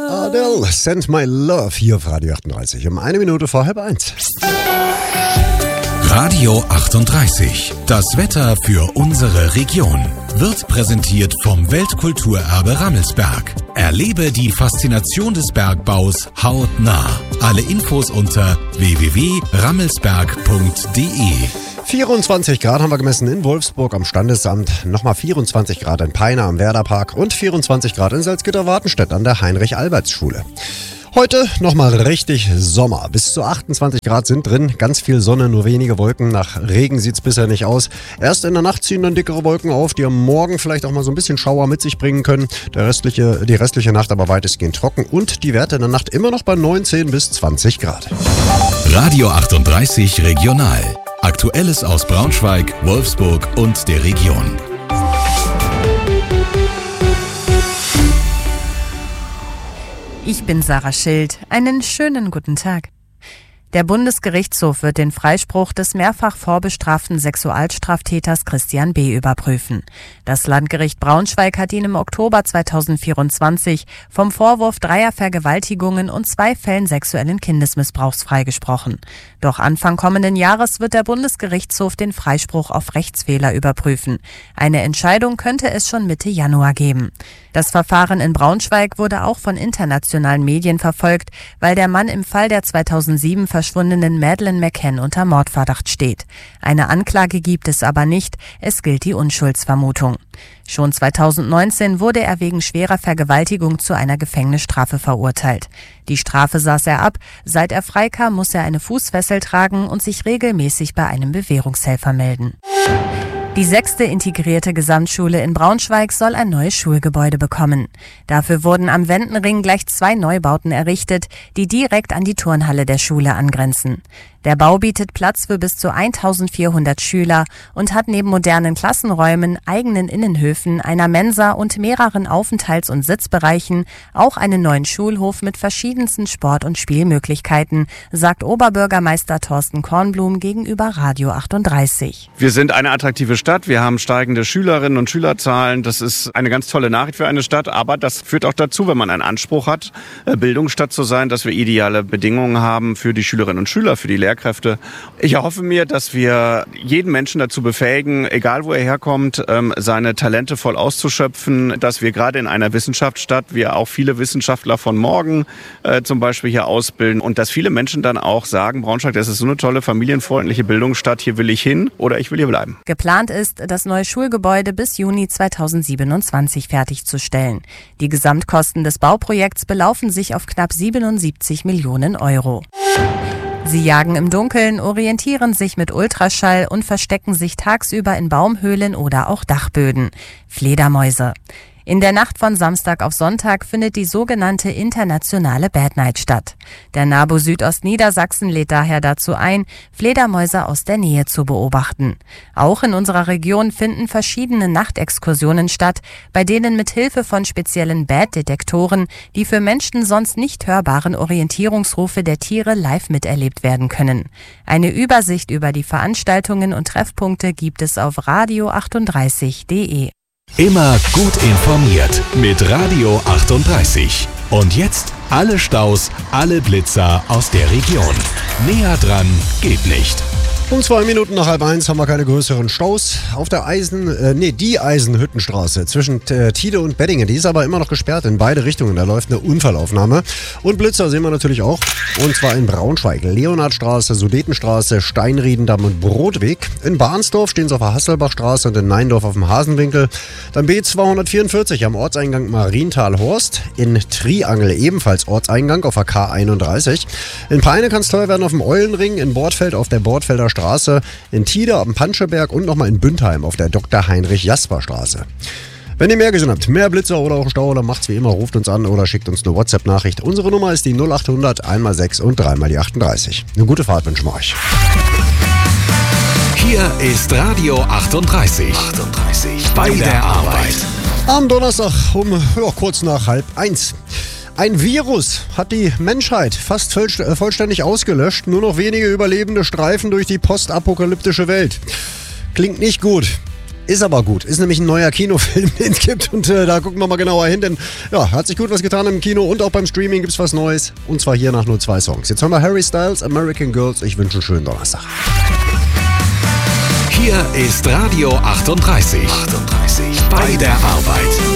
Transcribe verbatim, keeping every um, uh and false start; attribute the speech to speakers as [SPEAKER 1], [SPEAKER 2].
[SPEAKER 1] Adele, Send My Love hier auf Radio achtunddreißig um eine Minute vor halb eins.
[SPEAKER 2] Radio achtunddreißig, das Wetter für unsere Region, wird präsentiert vom Weltkulturerbe Rammelsberg. Erlebe die Faszination des Bergbaus hautnah. Alle Infos unter w w w punkt rammelsberg punkt d e.
[SPEAKER 1] vierundzwanzig Grad haben wir gemessen in Wolfsburg am Standesamt, nochmal vierundzwanzig Grad in Peine am Werderpark und vierundzwanzig Grad in Salzgitter-Wartenstedt an der Heinrich-Alberts-Schule. Heute nochmal richtig Sommer. Bis zu achtundzwanzig Grad sind drin, ganz viel Sonne, nur wenige Wolken. Nach Regen sieht's bisher nicht aus. Erst in der Nacht ziehen dann dickere Wolken auf, die am Morgen vielleicht auch mal so ein bisschen Schauer mit sich bringen können. Der restliche, die restliche Nacht aber weitestgehend trocken und die Werte in der Nacht immer noch bei neunzehn bis zwanzig Grad.
[SPEAKER 2] Radio achtunddreißig Regional. Aktuelles aus Braunschweig, Wolfsburg und der Region.
[SPEAKER 3] Ich bin Sarah Schild. Einen schönen guten Tag. Der Bundesgerichtshof wird den Freispruch des mehrfach vorbestraften Sexualstraftäters Christian B. überprüfen. Das Landgericht Braunschweig hat ihn im Oktober zweitausendvierundzwanzig vom Vorwurf dreier Vergewaltigungen und zwei Fällen sexuellen Kindesmissbrauchs freigesprochen. Doch Anfang kommenden Jahres wird der Bundesgerichtshof den Freispruch auf Rechtsfehler überprüfen. Eine Entscheidung könnte es schon Mitte Januar geben. Das Verfahren in Braunschweig wurde auch von internationalen Medien verfolgt, weil der Mann im Fall der zweitausendsieben verschwundenen Madeleine McCann unter Mordverdacht steht. Eine Anklage gibt es aber nicht, es gilt die Unschuldsvermutung. Schon zweitausendneunzehn wurde er wegen schwerer Vergewaltigung zu einer Gefängnisstrafe verurteilt. Die Strafe saß er ab, seit er freikam, muss er eine Fußfessel tragen und sich regelmäßig bei einem Bewährungshelfer melden. Die sechste integrierte Gesamtschule in Braunschweig soll ein neues Schulgebäude bekommen. Dafür wurden am Wendenring gleich zwei Neubauten errichtet, die direkt an die Turnhalle der Schule angrenzen. Der Bau bietet Platz für bis zu eintausendvierhundert Schüler und hat neben modernen Klassenräumen, eigenen Innenhöfen, einer Mensa und mehreren Aufenthalts- und Sitzbereichen auch einen neuen Schulhof mit verschiedensten Sport- und Spielmöglichkeiten, sagt Oberbürgermeister Thorsten Kornblum gegenüber Radio achtunddreißig.
[SPEAKER 4] Wir sind eine attraktive Stadt, wir haben steigende Schülerinnen und Schülerzahlen. Das ist eine ganz tolle Nachricht für eine Stadt, aber das führt auch dazu, wenn man einen Anspruch hat, Bildungsstadt zu sein, dass wir ideale Bedingungen haben für die Schülerinnen und Schüler, für die Lehrkräfte. Ich erhoffe mir, dass wir jeden Menschen dazu befähigen, egal wo er herkommt, seine Talente voll auszuschöpfen, dass wir gerade in einer Wissenschaftsstadt, wir auch viele Wissenschaftler von morgen äh, zum Beispiel hier ausbilden und dass viele Menschen dann auch sagen, Braunschweig, das ist so eine tolle familienfreundliche Bildungsstadt, hier will ich hin oder ich will hier bleiben.
[SPEAKER 3] Geplant ist, das neue Schulgebäude bis Juni zweitausendsiebenundzwanzig fertigzustellen. Die Gesamtkosten des Bauprojekts belaufen sich auf knapp siebenundsiebzig Millionen Euro. Sie jagen im Dunkeln, orientieren sich mit Ultraschall und verstecken sich tagsüber in Baumhöhlen oder auch Dachböden. Fledermäuse. In der Nacht von Samstag auf Sonntag findet die sogenannte internationale Bad Night statt. Der NABU Südostniedersachsen lädt daher dazu ein, Fledermäuse aus der Nähe zu beobachten. Auch in unserer Region finden verschiedene Nachtexkursionen statt, bei denen mit Hilfe von speziellen Bad-Detektoren die für Menschen sonst nicht hörbaren Orientierungsrufe der Tiere live miterlebt werden können. Eine Übersicht über die Veranstaltungen und Treffpunkte gibt es auf radio achtunddreißig punkt de.
[SPEAKER 2] Immer gut informiert mit Radio achtunddreißig. Und jetzt alle Staus, alle Blitzer aus der Region. Näher dran geht nicht.
[SPEAKER 1] Um zwei Minuten nach halb eins haben wir keine größeren Staus. Auf der Eisen, äh, nee, die Eisenhüttenstraße zwischen äh, Tide und Beddingen, die ist aber immer noch gesperrt in beide Richtungen. Da läuft eine Unfallaufnahme. Und Blitzer sehen wir natürlich auch. Und zwar in Braunschweig, Leonhardstraße, Sudetenstraße, Steinriedendamm und Brodweg. In Barnsdorf stehen sie auf der Hasselbachstraße und in Neindorf auf dem Hasenwinkel. Dann B zweihundertvierundvierzig am Ortseingang Marienthal-Horst. In Triangel ebenfalls Ortseingang auf der K einunddreißig. In Peine kann es teuer werden auf dem Eulenring, in Bordfeld auf der Bordfelder Straße, in Tide am Panscheberg und nochmal in Bündheim auf der Doktor Heinrich Jasper Straße. Wenn ihr mehr gesehen habt, mehr Blitzer oder auch Stau, dann macht's wie immer, ruft uns an oder schickt uns eine WhatsApp-Nachricht. Unsere Nummer ist die null achthundert eins mal sechs und drei mal die achtunddreißig. Eine gute Fahrt wünschen wir euch.
[SPEAKER 2] Hier ist Radio achtunddreißig. achtunddreißig bei der Arbeit.
[SPEAKER 1] Am Donnerstag um ja, kurz nach halb eins. Ein Virus hat die Menschheit fast vollständig ausgelöscht. Nur noch wenige Überlebende streifen durch die postapokalyptische Welt. Klingt nicht gut. Ist aber gut. Ist nämlich ein neuer Kinofilm, den es gibt. Und äh, da gucken wir mal genauer hin. Denn ja, hat sich gut was getan im Kino und auch beim Streaming gibt es was Neues. Und zwar hier nach nur zwei Songs. Jetzt hören wir Harry Styles, American Girls. Ich wünsche einen schönen Donnerstag.
[SPEAKER 2] Hier ist Radio achtunddreißig. achtunddreißig. Bei der Arbeit.